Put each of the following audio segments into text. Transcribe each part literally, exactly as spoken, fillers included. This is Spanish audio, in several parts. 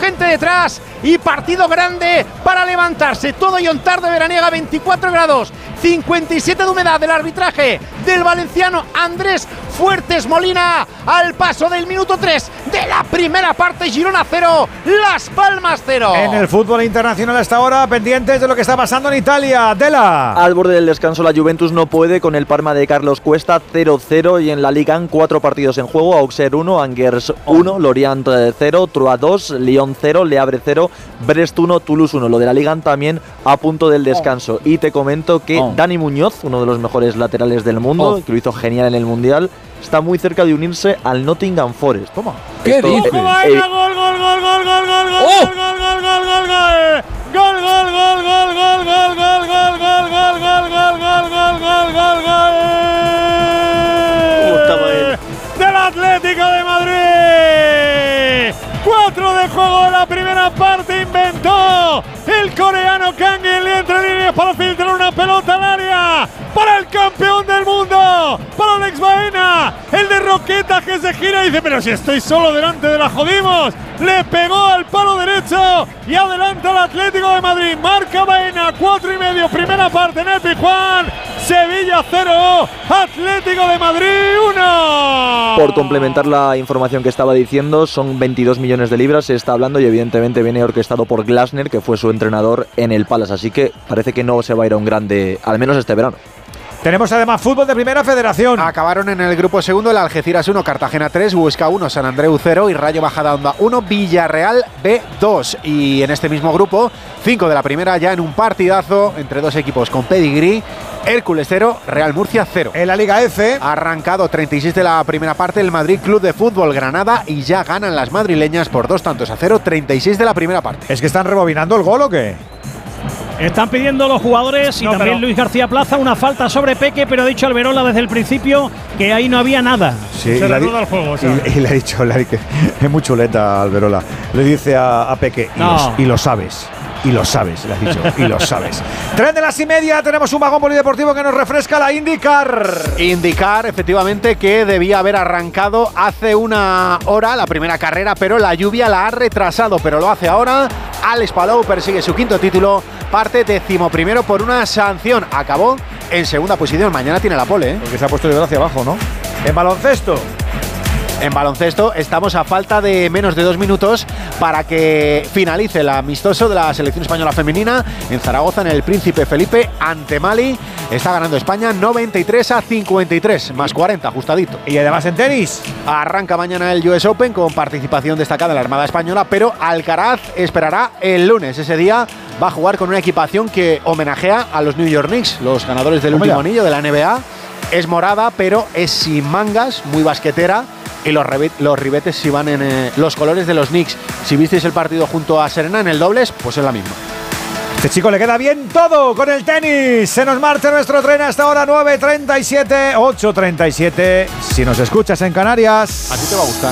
gente detrás y partido grande para levantarse. Todo Yontar de Veraniega, veinticuatro grados, cincuenta y siete de humedad. Del arbitraje del valenciano Andrés Fuertes Molina al paso del minuto tres de la primera parte. Girona cero, Las Palmas cero. En el fútbol internacional hasta ahora, pendientes de lo que está pasando en Italia. Dela. Al borde del descanso, la Juventus no puede con el Parma de Carlos Cuesta, cero cero, y en la Liga en cuatro partidos en juego: Auxerre uno, Angers uno, Lorient cero, Troyes dos, Lyon cero, Le Havre cero, Brest uno, Toulouse uno. Lo de la Liga también a punto del descanso. Y te comento que Oh. Dani Muñoz, uno de los mejores laterales del mundo, Oh. que lo hizo genial en el Mundial, está muy cerca de unirse al Nottingham Forest. Toma. ¿Qué Esto, dices? eh, Venga, eh, gol, gol, gol, gol, gol, gol, gol, ¡Oh! gol, gol, gol, gol, gol, gol. Gol, gol, gol, gol, gol, gol, gol, gol, gol, gol, gol, gol, gol, gol, gol, gol, gol. Del Atlético de Madrid. Cuatro de juego en la primera parte. Inventó el coreano Kang en entre líneas para filtrar una pelota al área para el campeón del mundo, para Alex Baena, el de Roqueta, que se gira y dice: pero si estoy solo delante de la jodimos. Le pegó al palo derecho y adelanta el Atlético de Madrid. Marca Baena, cuatro y medio, primera parte en el Pizjuán. Sevilla cero, Atlético de Madrid uno. Por complementar la información que estaba diciendo, son veintidós millones de libras, se está hablando, y evidentemente viene orquestado por Glasner, que fue su entrenador en el Palace, así que parece que no se va a ir a un grande, al menos este verano. Tenemos además fútbol de Primera Federación. Acabaron en el grupo segundo el Algeciras uno, Cartagena tres, Huesca uno, San Andreu cero y Rayo Majadahonda uno, Villarreal B dos. Y en este mismo grupo, cinco de la primera, ya en un partidazo entre dos equipos con pedigrí. Hércules cero, Real Murcia cero. En la Liga F. Arrancado treinta y seis de la primera parte el Madrid Club de Fútbol Granada y ya ganan las madrileñas por dos tantos a cero, treinta y seis de la primera parte. ¿Es que están rebobinando el gol o qué? Están pidiendo los jugadores y No, también pero- Luis García Plaza una falta sobre Peque, pero ha dicho Alberola desde el principio que ahí no había nada. Sí, Se y le ha di- reanuda el juego, o sea. y, y le ha dicho, le ha dicho- es muy chuleta Alberola. Le dice a, a Peque, y, No. lo, y lo sabes. Y lo sabes, le has dicho, y lo sabes. Tres de las y media, tenemos un vagón polideportivo que nos refresca la IndyCar. Indicar efectivamente que debía haber arrancado hace una hora la primera carrera, pero la lluvia la ha retrasado, pero lo hace ahora. Alex Palou persigue su quinto título, parte decimoprimero por una sanción. Acabó en segunda posición, mañana tiene la pole, ¿eh? Porque se ha puesto de hacia abajo, ¿no? En baloncesto. En baloncesto estamos a falta de menos de dos minutos para que finalice el amistoso de la selección española femenina en Zaragoza, en el Príncipe Felipe ante Mali. Está ganando España noventa y tres a cincuenta y tres, más cuarenta, ajustadito. Y además en tenis. Arranca mañana el U S Open con participación destacada de la Armada Española, pero Alcaraz esperará el lunes. Ese día va a jugar con una equipación que homenajea a los New York Knicks, los ganadores del Toma último ya. anillo de la N B A. Es morada, pero es sin mangas, muy basquetera. Y los, rebe- los ribetes si van en eh, los colores de los Knicks. Si visteis el partido junto a Serena en el dobles, pues es la misma. Este chico le queda bien todo con el tenis. Se nos marcha nuestro tren hasta ahora nueve treinta y siete, ocho treinta y siete. Si nos escuchas en Canarias. A ti te va a gustar.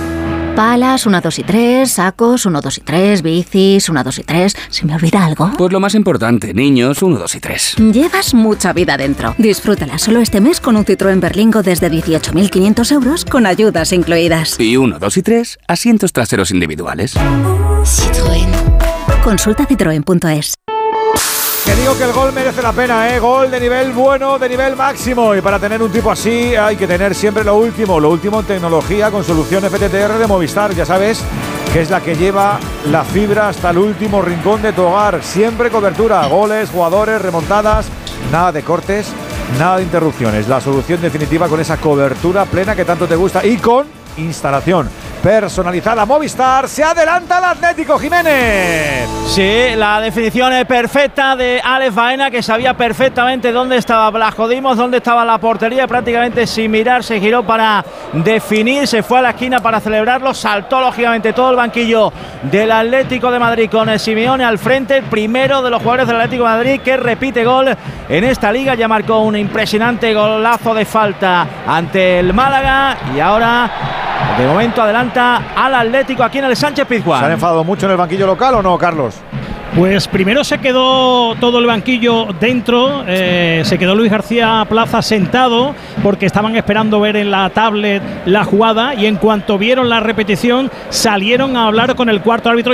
Palas, uno, dos y tres, sacos, uno, dos y tres, bicis, uno, dos y tres. ¿Se me olvida algo? Pues lo más importante, niños, uno, dos y tres. Llevas mucha vida dentro. Disfrútala solo este mes con un Citroën Berlingo desde dieciocho mil quinientos euros con ayudas incluidas. Y uno, dos y tres, asientos traseros individuales. Citroën. Consulta citroen punto es. Que digo que el gol merece la pena, ¿eh? Gol de nivel bueno, de nivel máximo. Y para tener un tipo así hay que tener siempre lo último. Lo último en tecnología con solución F T T R de Movistar. Ya sabes que es la que lleva la fibra hasta el último rincón de tu hogar. Siempre cobertura, goles, jugadores, remontadas. Nada de cortes, nada de interrupciones. La solución definitiva con esa cobertura plena que tanto te gusta. Y con instalación personalizada Movistar. Se adelanta el Atlético, Jiménez. Sí, la definición es perfecta de Alex Baena, que sabía perfectamente dónde estaba Blasco-Dimos, dónde estaba la portería, prácticamente sin mirar se giró para definir, se fue a la esquina para celebrarlo, saltó lógicamente todo el banquillo del Atlético de Madrid con el Simeone al frente, el primero de los jugadores del Atlético de Madrid que repite gol en esta liga, ya marcó un impresionante golazo de falta ante el Málaga y ahora de momento adelanta al Atlético aquí en el Sánchez Pizjuán. ¿Se han enfadado mucho en el banquillo local o no, Carlos? Pues primero se quedó todo el banquillo dentro, eh, se quedó Luis García Plaza sentado porque estaban esperando ver en la tablet la jugada y en cuanto vieron la repetición salieron a hablar con el cuarto árbitro.